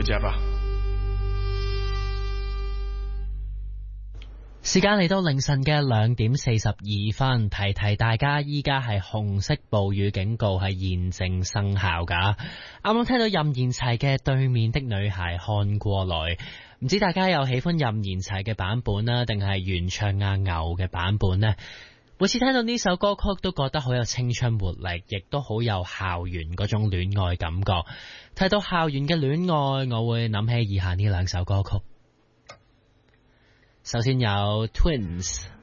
家吧。 時間嚟到凌晨嘅2:42，提提大家，依家係紅色暴雨警告係現正生效㗎。啱啱聽到任賢齊嘅《對面的女孩看過來》，唔知大家有喜歡任賢齊嘅版本啦，定係原唱阿牛嘅版本呢？每次聽到呢首歌曲都覺得好有青春活力，亦都好有校園嗰種戀愛感覺。提到校園嘅戀愛，我會諗起以下呢兩首歌曲。首先有 Twins